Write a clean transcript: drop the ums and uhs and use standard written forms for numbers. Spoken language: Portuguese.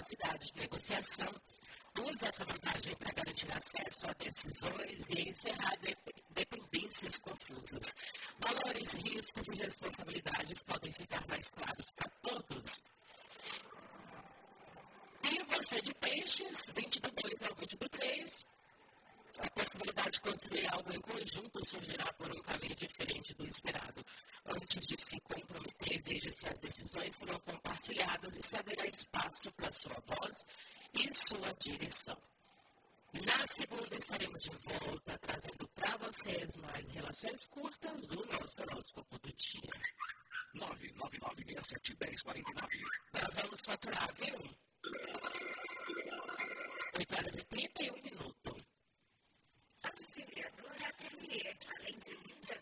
capacidade de negociação, usa essa vantagem para garantir acesso a decisões e encerrar dependências confusas. Valores, riscos e responsabilidades podem ficar mais claros para todos. E você de peixes, 20 do 2 ao 20 do 3, a possibilidade de construir algo em conjunto surgirá por um caminho diferente do esperado. Antes de se comprometer, veja se as decisões foram compartilhadas e se haverá espaço para sua voz e sua direção. Na segunda estaremos de volta, trazendo para vocês mais relações curtas do nosso horóscopo do dia. 999671049. Agora vamos faturar, viu? 8h31.